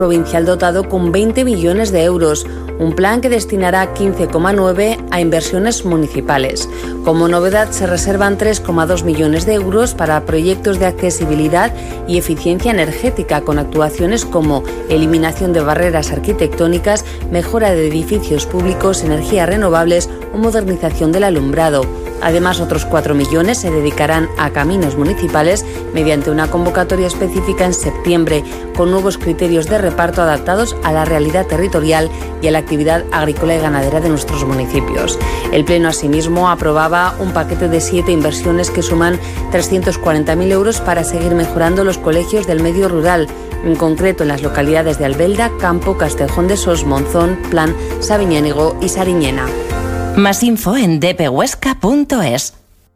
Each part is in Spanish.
provincial dotado con 20 millones de euros, un plan que destinará 15,9 a inversiones municipales. Como novedad, se reservan 3,2 millones de euros para proyectos de accesibilidad y eficiencia energética, con actuaciones como eliminación de barreras arquitectónicas, mejora de edificios públicos, energías renovables o modernización del alumbrado. Además, otros 4 millones se dedicarán a caminos municipales mediante una convocatoria específica en septiembre, con nuevos criterios de reparto adaptados a la realidad territorial y a la actividad agrícola y ganadera de nuestros municipios. El Pleno, asimismo, aprobaba un paquete de 7 inversiones que suman 340.000 euros para seguir mejorando los colegios del medio rural, en concreto en las localidades de Albelda, Campo, Castellón de Sos, Monzón, Plan, Sabiñánigo y Sariñena. Más info en dphuesca.es.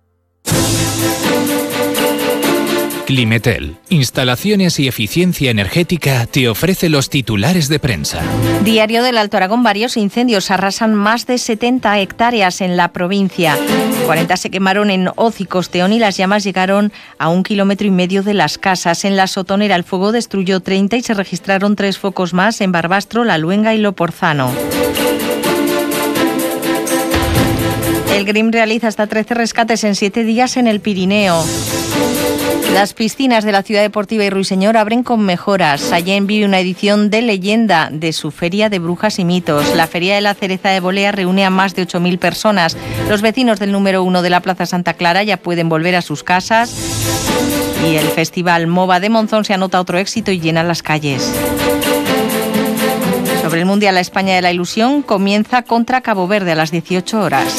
Climetel, instalaciones y eficiencia energética, te ofrece los titulares de prensa. Diario del Alto Aragón: varios incendios arrasan más de 70 hectáreas en la provincia. 40 se quemaron en Oz y Costeón y las llamas llegaron a 1,5 kilómetros de las casas. En La Sotonera el fuego destruyó 30 y se registraron 3 focos más en Barbastro, La Luenga y Loporzano. El GRIM realiza hasta 13 rescates en 7 días en el Pirineo. Las piscinas de la Ciudad Deportiva y Ruiseñor abren con mejoras. Sallén vive una edición de leyenda de su Feria de Brujas y Mitos. La Feria de la Cereza de Bolea reúne a más de 8.000 personas. Los vecinos del número 1 de la Plaza Santa Clara ya pueden volver a sus casas. Y el Festival MOVA de Monzón se anota otro éxito y llena las calles. Sobre el Mundial, la España de la Ilusión comienza contra Cabo Verde a las 18 horas.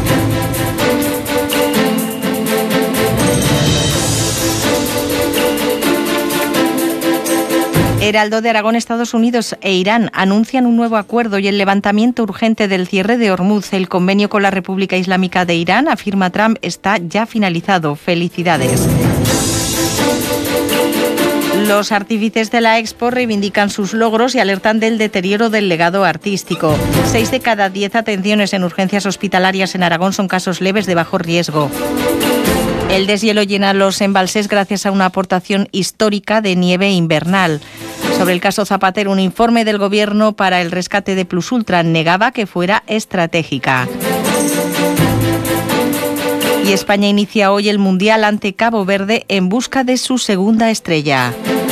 Heraldo de Aragón: Estados Unidos e Irán anuncian un nuevo acuerdo y el levantamiento urgente del cierre de Hormuz. El convenio con la República Islámica de Irán, afirma Trump, está ya finalizado. Felicidades. Los artífices de la Expo reivindican sus logros y alertan del deterioro del legado artístico. 6 de cada 10 atenciones en urgencias hospitalarias en Aragón son casos leves de bajo riesgo. El deshielo llena los embalses gracias a una aportación histórica de nieve invernal. Sobre el caso Zapatero, un informe del Gobierno para el rescate de Plusultra negaba que fuera estratégica. Y España inicia hoy el Mundial ante Cabo Verde en busca de su segunda estrella.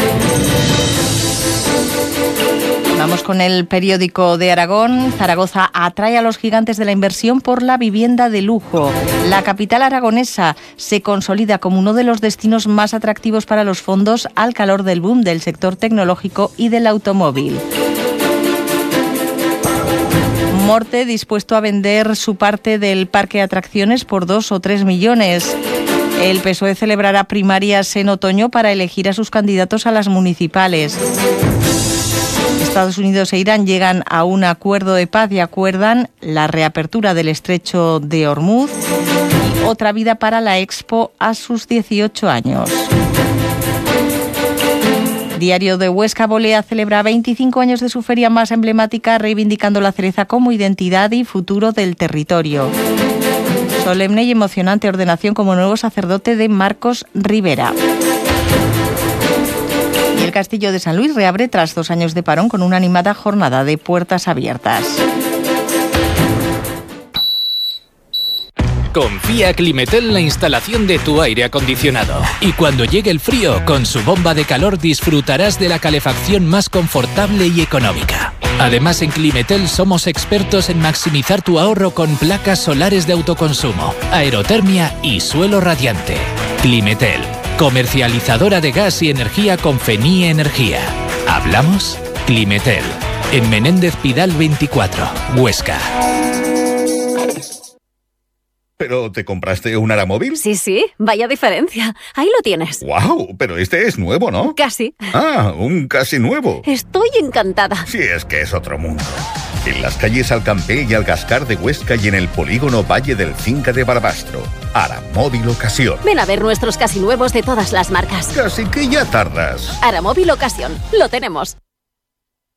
Vamos con el periódico de Aragón. Zaragoza atrae a los gigantes de la inversión por la vivienda de lujo. La capital aragonesa se consolida como uno de los destinos más atractivos para los fondos al calor del boom del sector tecnológico y del automóvil. Morte dispuesto a vender su parte del parque de atracciones por 2 o 3 millones. El PSOE celebrará primarias en otoño para elegir a sus candidatos a las municipales. Estados Unidos e Irán llegan a un acuerdo de paz y acuerdan la reapertura del estrecho de Hormuz y otra vida para la Expo a sus 18 años. Diario de Huesca: Bolea celebra 25 años de su feria más emblemática, reivindicando la cereza como identidad y futuro del territorio. Solemne y emocionante ordenación como nuevo sacerdote de Marcos Rivera. Y el Castillo de San Luis reabre tras 2 años de parón con una animada jornada de puertas abiertas. Confía a Climetel en la instalación de tu aire acondicionado. Y cuando llegue el frío, con su bomba de calor disfrutarás de la calefacción más confortable y económica. Además, en Climetel somos expertos en maximizar tu ahorro con placas solares de autoconsumo, aerotermia y suelo radiante. Climetel, comercializadora de gas y energía con Fenie Energía. ¿Hablamos? Climetel, en Menéndez Pidal 24, Huesca. ¿Pero te compraste un Aramóvil? Sí, vaya diferencia. Ahí lo tienes. ¡Guau! Pero este es nuevo, ¿no? Casi. Ah, un casi nuevo. Estoy encantada. Sí, es que es otro mundo. En las calles Alcampé y Algascar de Huesca y en el polígono Valle del Cinca de Barbastro. Aramóvil Ocasión. Ven a ver nuestros casi nuevos de todas las marcas. Casi que ya tardas. Aramóvil Ocasión. Lo tenemos.